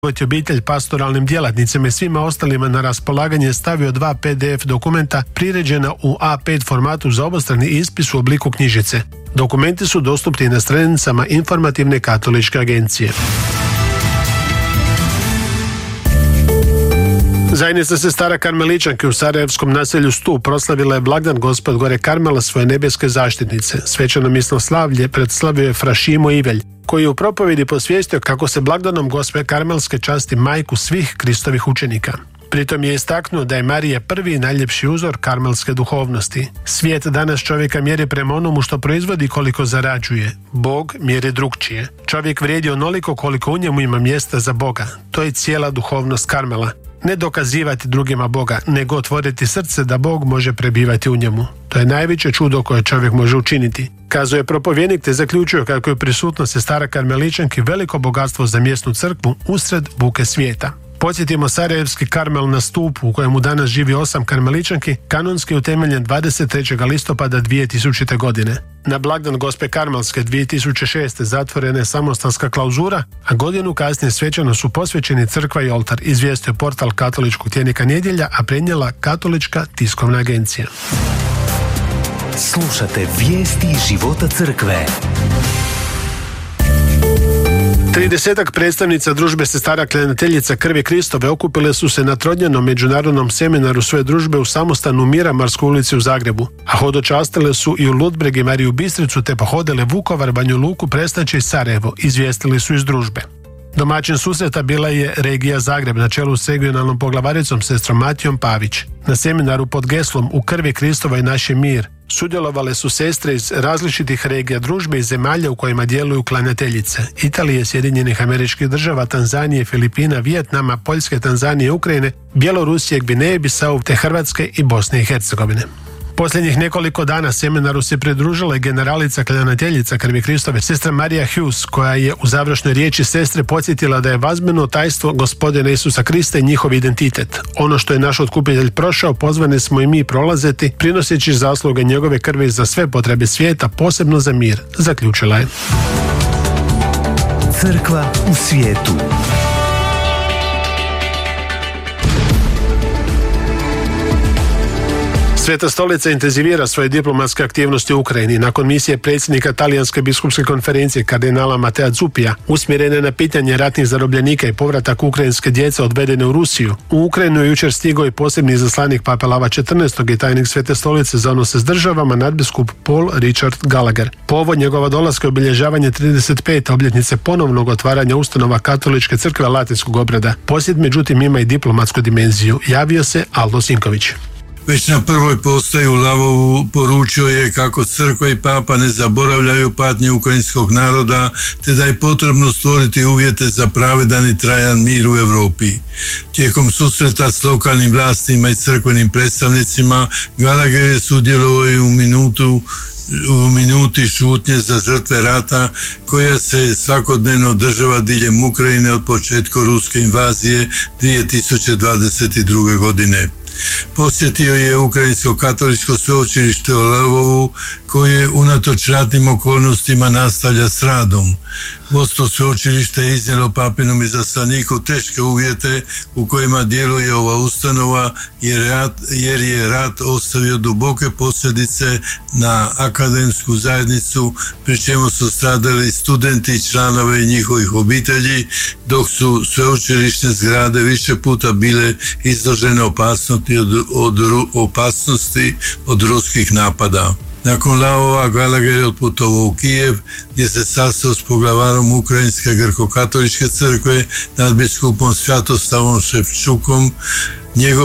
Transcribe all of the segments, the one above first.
obitelj pastoralnim djelatnicima i svima ostalima na raspolaganje stavio 2 PDF dokumenta priređena u A5 formatu za obostrani ispis u obliku knjižice. Dokumenti su dostupni na stranicama Informativne katoličke agencije. Zajednica sestara Karmeličanki u sarajevskom naselju Stup proslavila je blagdan Gospod gore Karmela svoje nebeske zaštitnice. Svečano misnoslavlje predslavio je fra Šimo Ivelj, koji je u propovjedi posvijestio kako se blagdanom Gospe Karmelske časti majku svih Kristovih učenika. Pritom je istaknuo da je Marija prvi i najljepši uzor karmelske duhovnosti. Svijet danas čovjeka mjeri prema onomu što proizvodi koliko zarađuje. Bog mjeri drukčije. Čovjek vrijedi onoliko koliko u njemu ima mjesta za Boga. To je cijela duhovnost Karmela. Ne dokazivati drugima Boga, nego otvoriti srce da Bog može prebivati u njemu. To je najveće čudo koje čovjek može učiniti. Kazao je propovjednik te zaključio kako je prisutnost sestara Karmeličanki veliko bogatstvo za mjesnu crkvu usred buke svijeta. Podsjetimo, sarajevski Karmel na Stupu, u kojemu danas živi 8 karmeličanki, kanonski utemeljen 23. listopada 2000. godine. Na blagdan Gospe Karmelske 2006. zatvorena je samostanska klauzura, a godinu kasnije svečano su posvećeni crkva i oltar, izvijestio portal katoličkog tjednika Nedjelja, a prenijela Katolička tiskovna agencija. Slušate vijesti života crkve. 30 predstavnica družbe sestara Klanjateljica krvi Kristove okupile su se na trodnevnom međunarodnom seminaru svoje družbe u samostanu Miramarskoj ulici u Zagrebu, a hodočastile su i u Ludbreg i Mariju Bistricu te pohodile Vukovar, Banju Luku, Prestače i Sarajevo, izvijestili su iz družbe. Domaćin susreta bila je regija Zagreb na čelu s regionalnom poglavaricom sestrom Matijom Pavić. Na seminaru pod geslom U krvi Kristova i naš je mir sudjelovale su sestre iz različitih regija družbe i zemalja u kojima djeluju klanjateljice: Italije, Sjedinjenih Američkih Država, Tanzanije, Filipina, Vijetnama, Poljske, Tanzanije, Ukrajine, Bjelorusije, Gvineje, Bisau te Hrvatske i Bosne i Hercegovine. Posljednjih nekoliko dana seminaru se pridružila i generalica Klanjateljica krvi Kristove, sestra Marija Hughes, koja je u završnoj riječi sestre podsjetila da je vazbeno tajstvo Gospodina Isusa Krista i njihov identitet. Ono što je naš otkupitelj prošao, pozvani smo i mi prolaziti, prinoseći zasluge njegove krvi za sve potrebe svijeta, posebno za mir, zaključila je. Crkva u svijetu. Sveta stolica intenzivira svoje diplomatske aktivnosti u Ukrajini. Nakon misije predsjednika Talijanske biskupske konferencije kardinala Matea Zupija, usmjerene na pitanje ratnih zarobljenika i povratak ukrajinske djece odvedene u Rusiju, u Ukrajinu je jučer stigao i posebni izaslanik Pape Lava XIV. I tajnik Svete stolice za odnose s državama, nadbiskup Paul Richard Gallagher. Povod njegova dolaska je obilježavanje 35. obljetnice ponovnog otvaranja ustanova Katoličke crkve latinskog obreda. Posjet međutim ima i diplomatsku dimenziju, javio se Aldo Sinković. Već na prvoj postaji u Lavovu poručio je kako crkva i papa ne zaboravljaju patnje ukrajinskog naroda, te da je potrebno stvoriti uvjete za pravedan i trajan mir u Europi. Tijekom susreta s lokalnim vlastima i crkvenim predstavnicima, Gallagher je sudjelovao i u minuti šutnje za žrtve rata koja se svakodnevno održava diljem Ukrajine od početka ruske invazije 2022. godine. Posjetio je Ukrajinsko katoličko sveučilište u Lvovu, koje unatoč ratnim okolnostima nastavlja s radom. Vodstvo sveučilišta je iznijelo papinom izaslaniku teške uvjete u kojima djeluje ova ustanova, jer je rat ostavio duboke posljedice na akademsku zajednicu, pri čemu su stradali studenti i članovi njihovih obitelji, dok su sveučilišne zgrade više puta bile izložene opasnosti od ruskih napada. Nakon Lavova Gallagher je otputovao u Kijev, gdje se sastao s poglavarom Ukrajinske grko-katoličke crkve, nadbiskupom Svjatoslavom Ševčukom. Njegov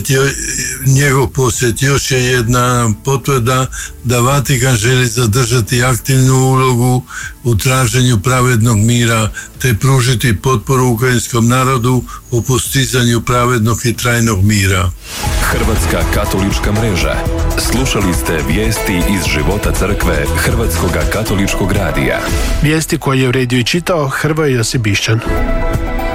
posjet još je jedna potvrda da Vatikan želi zadržati aktivnu ulogu u traženju pravednog mira te pružiti potporu ukrajinskom narodu u postizanju pravednog i trajnog mira. Hrvatska katolička mreža. Slušali ste vijesti iz života crkve Hrvatskoga katoličkog radija. Vijesti koje je uredio i čitao Hrvoje Josibišćan.